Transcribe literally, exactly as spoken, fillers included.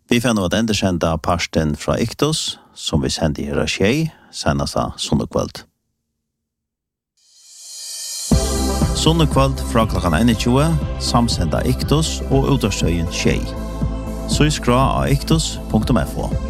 Vi får nå at enda kjenta parsten fra Iktos, som vi sender i Rashei, senest av Sonnekveld. Sonnekveld fra klokken tjue, samsenda Iktos og utavstøyen Tjei. Så skra av iktos punktum f o.